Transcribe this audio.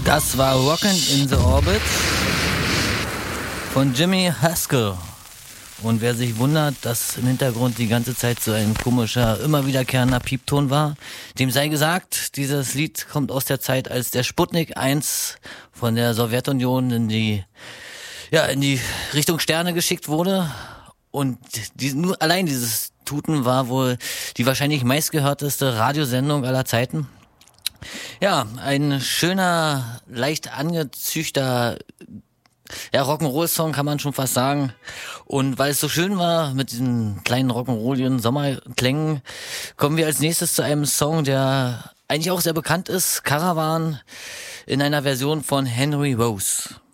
Das war Rockin' in the Orbit von Jimmy Haskell. Und wer sich wundert, dass im Hintergrund die ganze Zeit so ein komischer, immer wiederkehrender Piepton war, dem sei gesagt, dieses Lied kommt aus der Zeit, als der Sputnik 1 von der Sowjetunion in die Richtung Sterne geschickt wurde. Und nur allein dieses Tuten war wohl die wahrscheinlich meistgehörteste Radiosendung aller Zeiten. Ja, ein schöner, leicht angezüchter Rock'n'Roll-Song kann man schon fast sagen. Und weil es so schön war mit diesen kleinen rock'n'rolligen Sommerklängen, kommen wir als nächstes zu einem Song, der eigentlich auch sehr bekannt ist, Caravan, in einer Version von Henry Rose.